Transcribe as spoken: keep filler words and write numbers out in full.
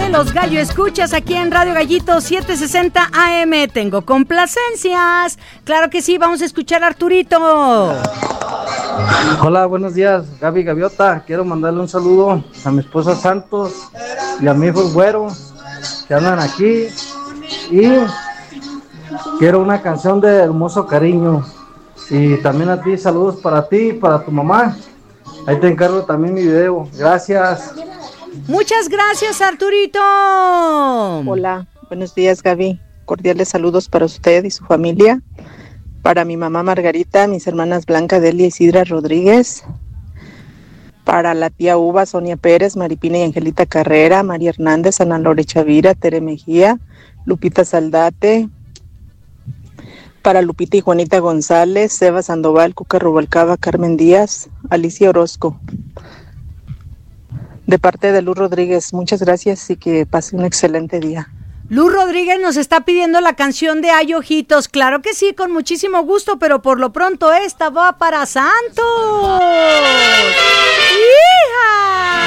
de los Gallo Escuchas aquí en Radio Gallito setecientos sesenta A M. Tengo complacencias. Claro que sí, vamos a escuchar a Arturito. Hola, buenos días, Gaby Gaviota. Quiero mandarle un saludo a mi esposa Santos y a mi hijo Güero, que andan aquí. Y quiero una canción de Hermoso Cariño. Y también a ti, saludos para ti y para tu mamá. Ahí te encargo también mi video. Gracias. Muchas gracias, Arturito. Hola, buenos días, Gaby. Cordiales saludos para usted y su familia. Para mi mamá Margarita, mis hermanas Blanca, Delia y Isidra Rodríguez. Para la tía Uva, Sonia Pérez, Maripina y Angelita Carrera, María Hernández, Ana Lore Chavira, Tere Mejía, Lupita Saldate. Para Lupita y Juanita González, Seba Sandoval, Cuca Rubalcaba, Carmen Díaz, Alicia Orozco. De parte de Luz Rodríguez, muchas gracias y que pase un excelente día. Luz Rodríguez nos está pidiendo la canción de Ay Ojitos. Claro que sí, con muchísimo gusto, pero por lo pronto esta va para Santos.